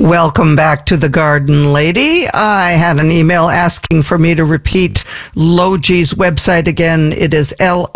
Welcome back to the Garden Lady. I had an email asking for me to repeat Logee's website again. It is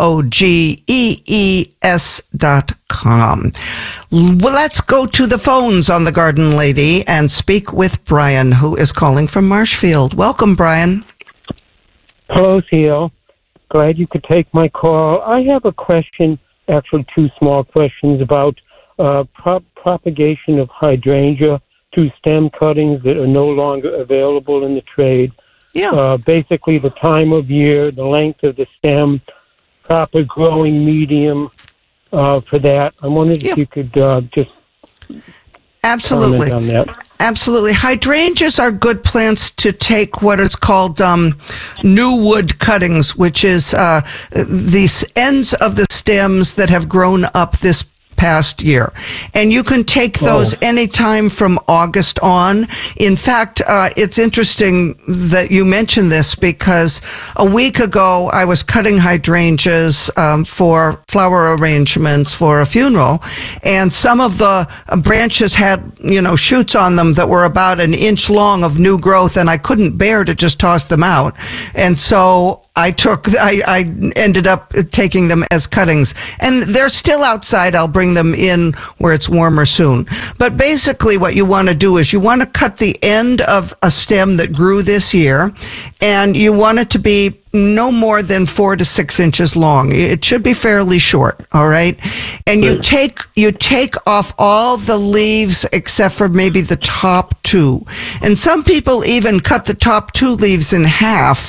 LOGEES.com. Well, let's go to the phones on the Garden Lady and speak with Brian, who is calling from Marshfield. Welcome, Brian. Hello, Theo. Glad you could take my call. I have a question, actually two small questions about propagation of hydrangea through stem cuttings that are no longer available in the trade. Yeah. Basically, the time of year, the length of the stem, proper growing medium for that. I wondered if you could just Absolutely. comment on that. Absolutely. Hydrangeas are good plants to take what is called new wood cuttings, which is these ends of the stems that have grown up this past year. And you can take those anytime from August on. In fact, it's interesting that you mentioned this because a week ago I was cutting hydrangeas for flower arrangements for a funeral, and some of the branches had, shoots on them that were about an inch long of new growth, and I couldn't bear to just toss them out. And so I ended up taking them as cuttings, and they're still outside. I'll bring them in where it's warmer soon. But basically what you want to do is you want to cut the end of a stem that grew this year, and you want it to be no more than 4 to 6 inches long. It should be fairly short, all right? And you take off all the leaves except for maybe the top two. And some people even cut the top two leaves in half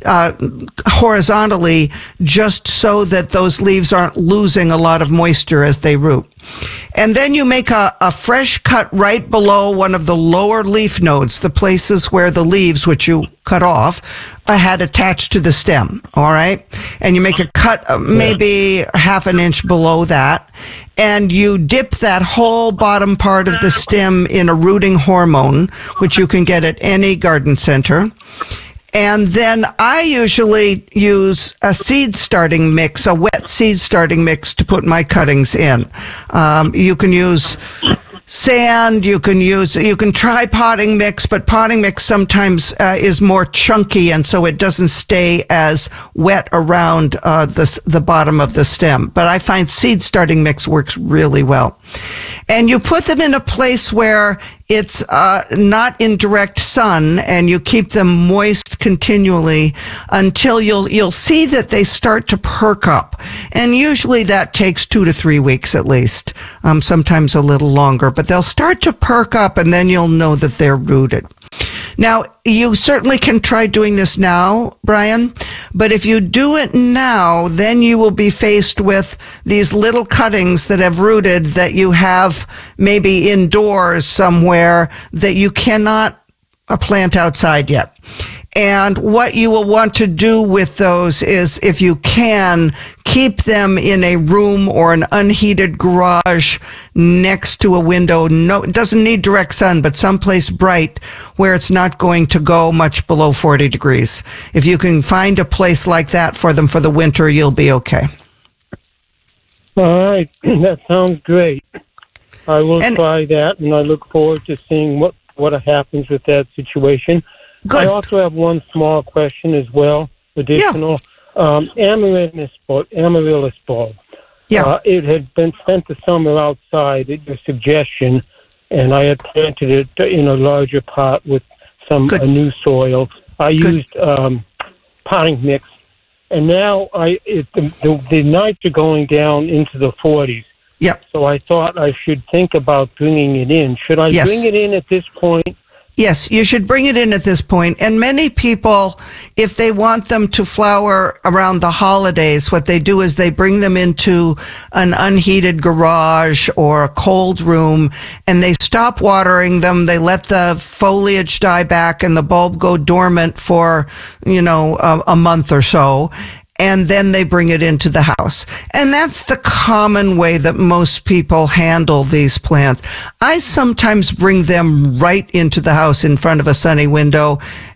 horizontally just so that those leaves aren't losing a lot of moisture as they root. And then you make a fresh cut right below one of the lower leaf nodes, the places where the leaves, which you cut off, had attached to the stem, all right? And you make a cut maybe half an inch below that, and you dip that whole bottom part of the stem in a rooting hormone, which you can get at any garden center. And then I usually use a seed starting mix, a wet seed starting mix to put my cuttings in. You can use sand, you can try potting mix, but potting mix sometimes is more chunky, and so it doesn't stay as wet around the bottom of the stem. But I find seed starting mix works really well. And you put them in a place where it's not in direct sun, and you keep them moist continually until you'll see that they start to perk up. And usually that takes 2 to 3 weeks at least, sometimes a little longer. But they'll start to perk up, and then you'll know that they're rooted. Now, you certainly can try doing this now, Brian, but if you do it now, then you will be faced with these little cuttings that have rooted that you have maybe indoors somewhere that you cannot plant outside yet. And what you will want to do with those is, if you can, keep them in a room or an unheated garage next to a window. No, it doesn't need direct sun, but someplace bright where it's not going to go much below 40 degrees. If you can find a place like that for them for the winter, you'll be okay. All right. That sounds great. I will try that, and I look forward to seeing what happens with that situation. Good. I also have one small question as well, additional. Amaryllis bulb. Yeah. It had been spent the summer outside at your suggestion, and I had planted it in a larger pot with some new soil. I used potting mix, and now the nights are going down into the 40s. Yeah. So I thought I should think about bringing it in. Should I bring it in at this point? Yes, you should bring it in at this point. And many people, if they want them to flower around the holidays, what they do is they bring them into an unheated garage or a cold room, and they stop watering them. They let the foliage die back and the bulb go dormant for, a month or so. And then they bring it into the house. And that's the common way that most people handle these plants. I sometimes bring them right into the house in front of a sunny window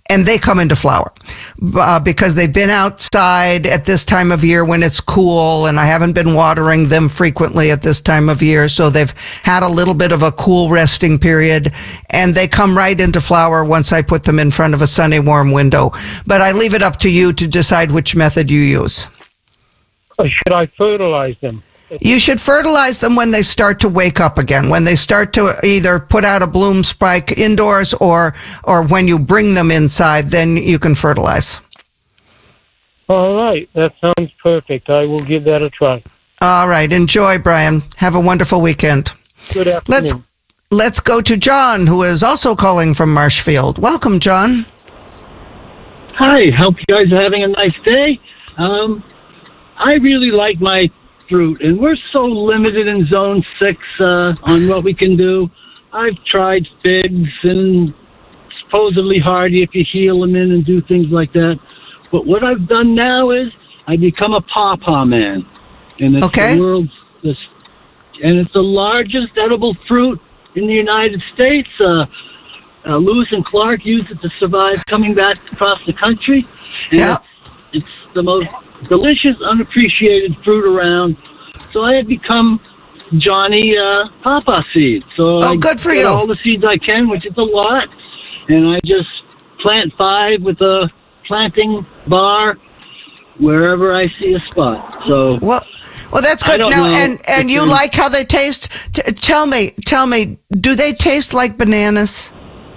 and they come into flower because they've been outside at this time of year when it's cool, and I haven't been watering them frequently at this time of year, so they've had a little bit of a cool resting period, and they come right into flower once I put them in front of a sunny, warm window. But I leave it up to you to decide which method you use. Should I fertilize them? You should fertilize them when they start to wake up again, when they start to either put out a bloom spike indoors or when you bring them inside, then you can fertilize. All right. That sounds perfect. I will give that a try. All right. Enjoy, Brian. Have a wonderful weekend. Good afternoon. Let's go to John, who is also calling from Marshfield. Welcome, John. Hi. Hope you guys are having a nice day. I really like my fruit, and we're so limited in Zone 6 on what we can do. I've tried figs and supposedly hardy if you heal them in and do things like that. But what I've done now is I become a pawpaw man. And it's the world's, and it's the largest edible fruit in the United States. Lewis and Clark used it to survive coming back across the country. And it's the most delicious, unappreciated fruit around. So I had become Johnny Pawpaw Seed. So I good for get you. all the seeds I can, which is a lot, and I just plant 5 with a planting bar wherever I see a spot. So well, that's good. Now, and you like how they taste? Tell me, do they taste like bananas?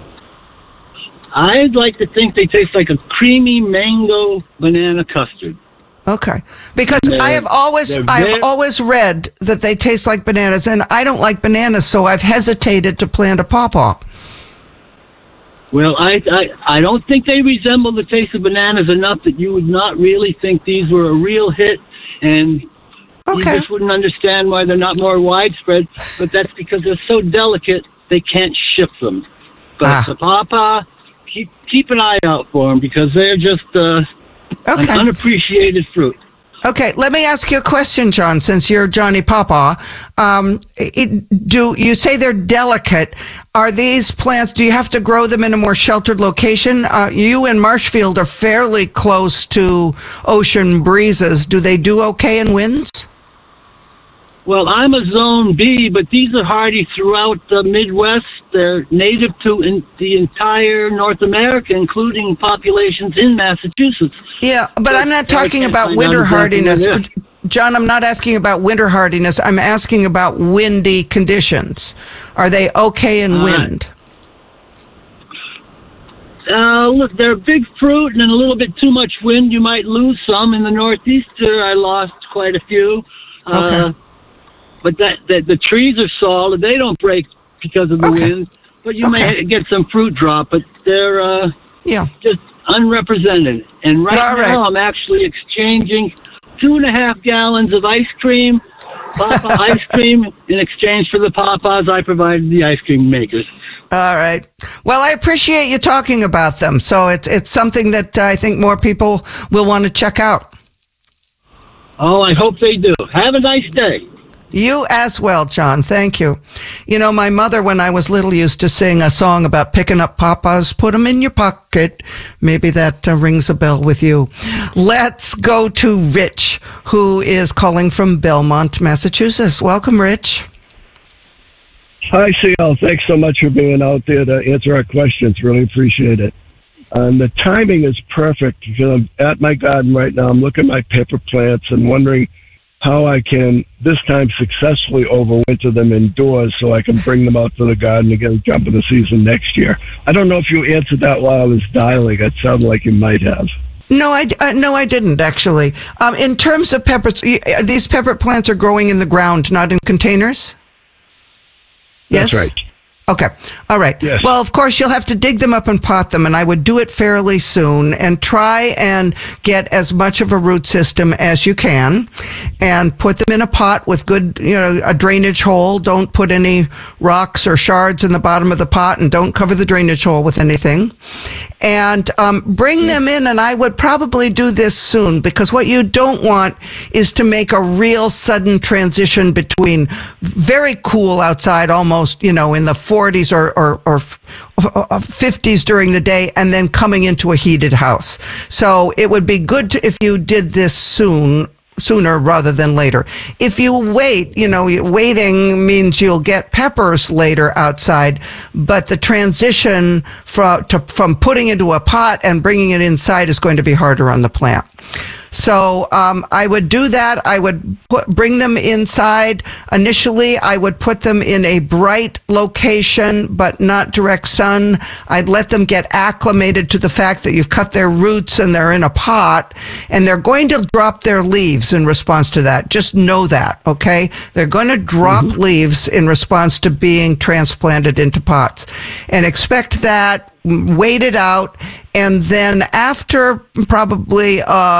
I'd like to think they taste like a creamy mango banana custard. Okay, because I have always read that they taste like bananas, and I don't like bananas, so I've hesitated to plant a pawpaw. Well, I don't think they resemble the taste of bananas enough that you would not really think these were a real hit, and you just wouldn't understand why they're not more widespread. But that's because they're so delicate they can't ship them. But the pawpaw, keep an eye out for them because they're just an unappreciated fruit. Okay, let me ask you a question, John, since you're Johnny Pawpaw. Do you say they're delicate? Are these plants, do you have to grow them in a more sheltered location? You in Marshfield are fairly close to ocean breezes. Do they do okay in winds? Well, I'm a Zone B, but these are hardy throughout the Midwest. They're native to the entire North America, including populations in Massachusetts. Yeah, but I'm not talking about winter hardiness. John, I'm not asking about winter hardiness. I'm asking about windy conditions. Are they okay in wind? Look, they're a big fruit, and in a little bit too much wind, you might lose some. In the Northeast, I lost quite a few. But the trees are solid. They don't break because of the wind. But you may get some fruit drop. But they're just unrepresented. And right now I'm actually exchanging 2.5 gallons of ice cream, Pawpaw ice cream, in exchange for the pawpaws I provided the ice cream makers. All right. Well, I appreciate you talking about them. So it's something that I think more people will want to check out. Oh, I hope they do. Have a nice day. You as well, John. Thank you. You know, my mother, when I was little, used to sing a song about picking up pawpaws, put them in your pocket. Maybe that rings a bell with you. Let's go to Rich, who is calling from Belmont, Massachusetts. Welcome, Rich. Hi, CL. Thanks so much for being out there to answer our questions. Really appreciate it. The timing is perfect because I'm at my garden right now. I'm looking at my pepper plants and wondering how I can this time successfully overwinter them indoors so I can bring them out to the garden again, jump in the season next year. I don't know if you answered that while I was dialing. It sounded like you might have. No, I didn't actually. In terms of peppers, these pepper plants are growing in the ground, not in containers? Yes? That's right. Okay. All right. Yes. Well, of course, you'll have to dig them up and pot them, and I would do it fairly soon and try and get as much of a root system as you can and put them in a pot with good, a drainage hole. Don't put any rocks or shards in the bottom of the pot and don't cover the drainage hole with anything. and bring them in. And I would probably do this soon, because what you don't want is to make a real sudden transition between very cool outside, almost, in the 40s or 50s during the day, and then coming into a heated house. So it would be good if you did this sooner rather than later. If you wait, waiting means you'll get peppers later outside, but the transition from putting into a pot and bringing it inside is going to be harder on the plant. So I would do that. I would bring them inside. Initially, I would put them in a bright location, but not direct sun. I'd let them get acclimated to the fact that you've cut their roots and they're in a pot, and they're going to drop their leaves in response to that. Just know that, okay? They're going to drop leaves in response to being transplanted into pots. And expect that. Wait it out, and then after probably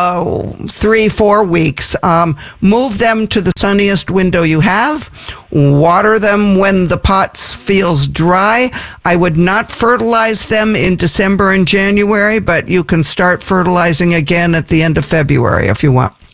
3-4 weeks, move them to the sunniest window you have. Water them when the pot feels dry. I would not fertilize them in December and January, but you can start fertilizing again at the end of February if you want.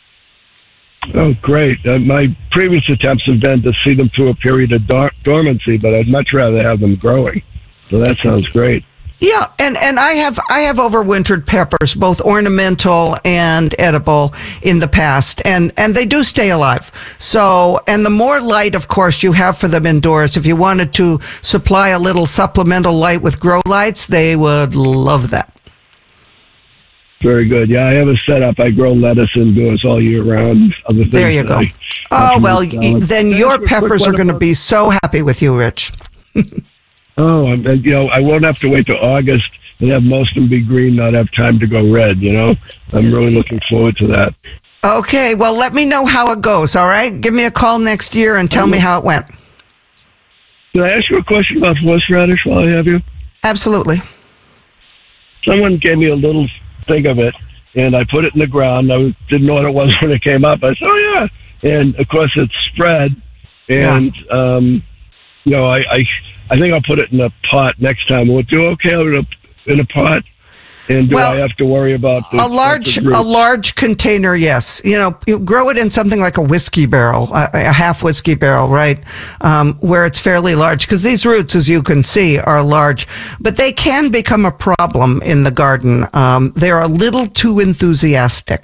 Oh, great. My previous attempts have been to see them through a period of dormancy, but I'd much rather have them growing. So that sounds great. Yeah, and I have overwintered peppers, both ornamental and edible, in the past, and they do stay alive. So, and the more light, of course, you have for them indoors, if you wanted to supply a little supplemental light with grow lights, they would love that. Very good. Yeah, I have a setup. I grow lettuce indoors all year round. Other things there you go. Oh, well, then your peppers are going to be so happy with you, Rich. Oh, I won't have to wait till August and have most of them be green, not have time to go red, I'm really looking forward to that. Okay, well, let me know how it goes, all right? Give me a call next year and tell me how it went. Can I ask you a question about horseradish while I have you? Absolutely. Someone gave me a little thing of it, and I put it in the ground. I didn't know what it was when it came up. I said, oh, yeah. And, of course, it's spread, and, I think I'll put it in a pot next time. Will it do okay in a pot? And do I have to worry about a large container? Yes. You grow it in something like a whiskey barrel, a half whiskey barrel, right? Where it's fairly large, because these roots, as you can see, are large, but they can become a problem in the garden. They're a little too enthusiastic.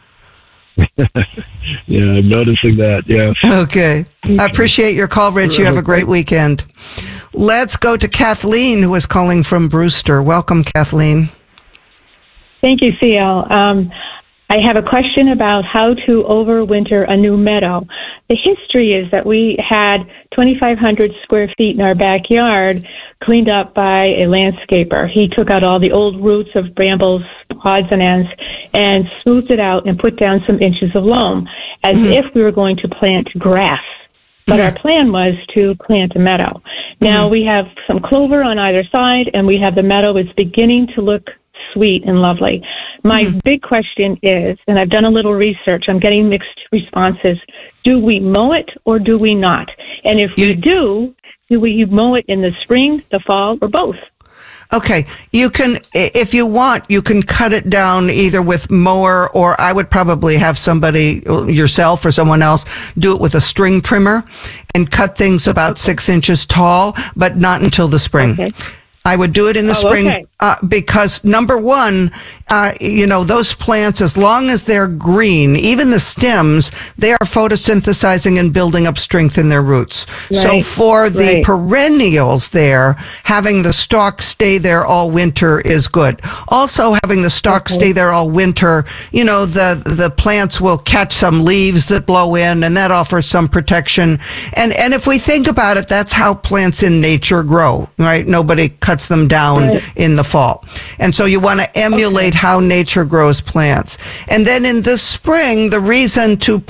Yeah, I'm noticing that. Yes. Okay. I appreciate your call, Rich. You have a great weekend. Let's go to Kathleen, who is calling from Brewster. Welcome, Kathleen. Thank you, CL. I have a question about how to overwinter a new meadow. The history is that we had 2,500 square feet in our backyard cleaned up by a landscaper. He took out all the old roots of brambles, odds and ends, and smoothed it out and put down some inches of loam as if we were going to plant grass. But our plan was to plant a meadow. Now we have some clover on either side, and we have the meadow is beginning to look sweet and lovely. My big question is, and I've done a little research, I'm getting mixed responses. Do we mow it or do we not? And if we do we mow it in the spring, the fall, or both? Okay, you can, if you want, you can cut it down either with mower, or I would probably have somebody, yourself or someone else, do it with a string trimmer and cut things about 6 inches tall, but not until the spring. Okay. I would do it in the spring because, number one, those plants, as long as they're green, even the stems, they are photosynthesizing and building up strength in their roots. Right. So for the perennials there, having the stalk stay there all winter is good. Also, having the stalk stay there all winter, the plants will catch some leaves that blow in, and that offers some protection. And if we think about it, that's how plants in nature grow, right? Nobody cuts them down in the fall. And so you want to emulate how nature grows plants. And then in the spring, the reason to,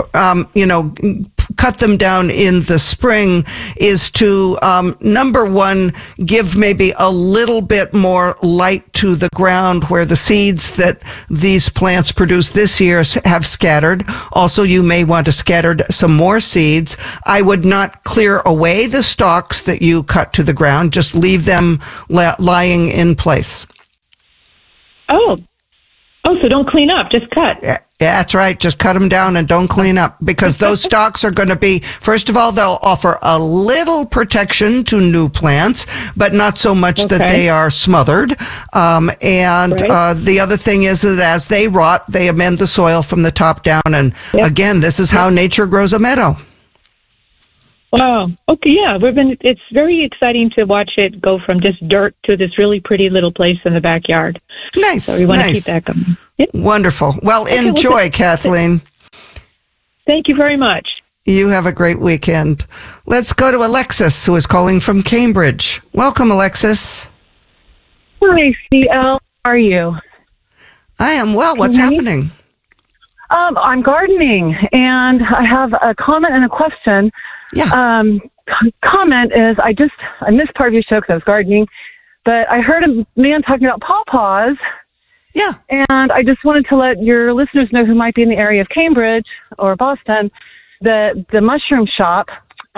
cut them down in the spring is to, number one, give maybe a little bit more light to the ground where the seeds that these plants produce this year have scattered. Also, you may want to scatter some more seeds. I would not clear away the stalks that you cut to the ground. Just leave them lying in place. So don't clean up, just cut. Yeah, that's right. Just cut them down and don't clean up, because those stalks are going to be, first of all, they'll offer a little protection to new plants, but not so much that they are smothered. The other thing is that as they rot, they amend the soil from the top down. And again, this is how nature grows a meadow. Wow. Okay. Yeah. It's very exciting to watch it go from just dirt to this really pretty little place in the backyard. Nice. So we want to keep that going. Yep. Wonderful. Well, enjoy, Kathleen. Thank you very much. You have a great weekend. Let's go to Alexis, who is calling from Cambridge. Welcome, Alexis. Hi, CL. How are you? I am well. What's happening? I'm gardening, and I have a comment and a question. Yeah. Comment is, I missed part of your show because I was gardening, but I heard a man talking about pawpaws. Yeah. And I just wanted to let your listeners know who might be in the area of Cambridge or Boston that the mushroom shop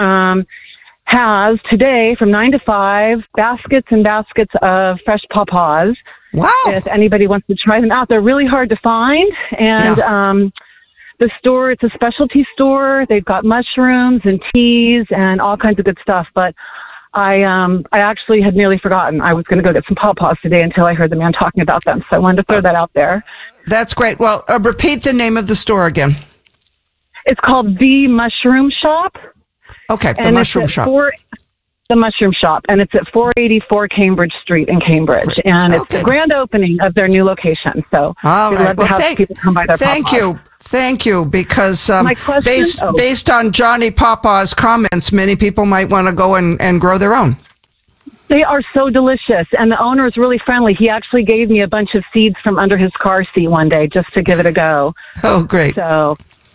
has today from 9 to 5 baskets and baskets of fresh pawpaws. Wow. If anybody wants to try them out, they're really hard to find. And the store, it's a specialty store. They've got mushrooms and teas and all kinds of good stuff. But I actually had nearly forgotten. I was going to go get some pawpaws today until I heard the man talking about them. So I wanted to throw that out there. That's great. Well, repeat the name of the store again. It's called The Mushroom Shop. Okay, The Mushroom Shop. The Mushroom Shop, and it's at 484 Cambridge Street in Cambridge. And it's the grand opening of their new location. So all right. Love to have people come by their pawpaws. Thank you, because My question, based on Johnny Pawpaw's comments, many people might want to go and grow their own. They are so delicious, and the owner is really friendly. He actually gave me a bunch of seeds from under his car seat one day just to give it a go. Oh, great. So,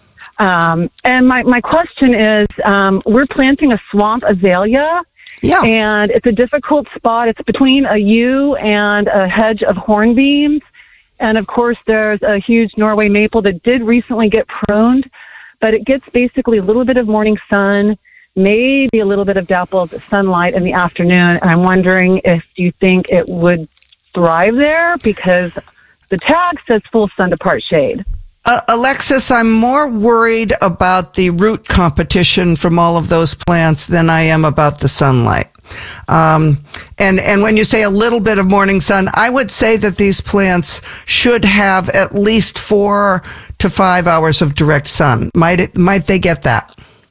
and my question is, we're planting a swamp azalea. Yeah. And it's a difficult spot. It's between a yew and a hedge of hornbeams. And, of course, there's a huge Norway maple that did recently get pruned, but it gets basically a little bit of morning sun, maybe a little bit of dappled sunlight in the afternoon. And I'm wondering if you think it would thrive there, because the tag says full sun to part shade. Alexis, I'm more worried about the root competition from all of those plants than I am about the sunlight. And when you say a little bit of morning sun, I would say that these plants should have at least 4 to 5 hours of direct sun. Might they get that?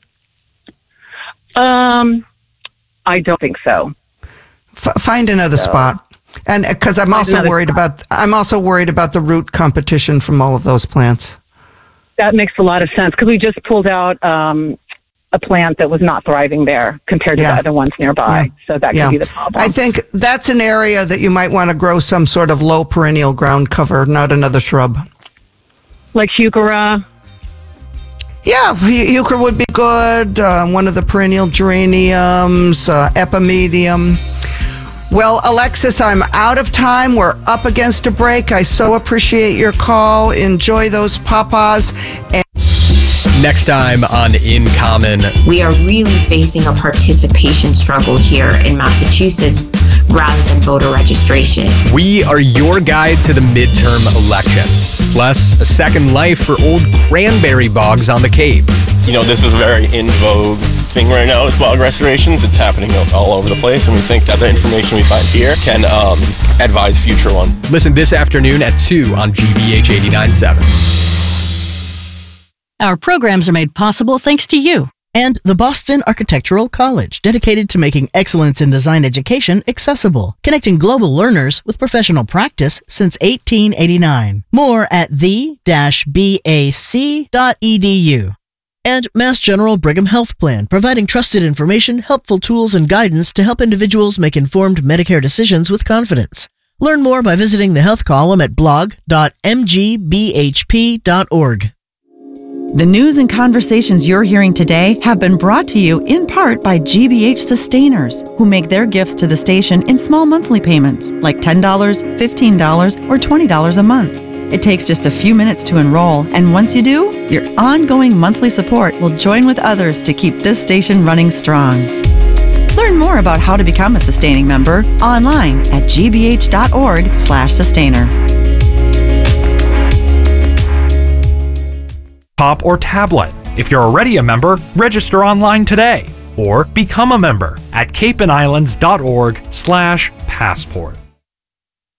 I don't think so. Find another spot. And because I'm also worried about the root competition from all of those plants. That makes a lot of sense, because we just pulled out a plant that was not thriving there compared to the other ones nearby. Yeah. So that could be the problem. I think that's an area that you might want to grow some sort of low perennial ground cover, not another shrub. Like heuchera? Yeah, heuchera would be good. One of the perennial geraniums, epimedium. Well, Alexis, I'm out of time. We're up against a break. I so appreciate your call. Enjoy those pawpaws. Next time on In Common. We are really facing a participation struggle here in Massachusetts rather than voter registration. We are your guide to the midterm elections. Plus, a second life for old cranberry bogs on the Cape. You know, this is a very in vogue thing right now with bog restorations. It's happening all over the place, and we think that the information we find here can advise future ones. Listen this afternoon at 2 on GBH 89.7. Our programs are made possible thanks to you. And the Boston Architectural College, dedicated to making excellence in design education accessible, connecting global learners with professional practice since 1889. More at the-bac.edu. And Mass General Brigham Health Plan, providing trusted information, helpful tools, and guidance to help individuals make informed Medicare decisions with confidence. Learn more by visiting the health column at blog.mgbhp.org. The news and conversations you're hearing today have been brought to you in part by GBH Sustainers, who make their gifts to the station in small monthly payments, like $10, $15, or $20 a month. It takes just a few minutes to enroll, and once you do, your ongoing monthly support will join with others to keep this station running strong. Learn more about how to become a sustaining member online at gbh.org/sustainer. laptop or tablet. If you're already a member, register online today or become a member at capeandislands.org/passport.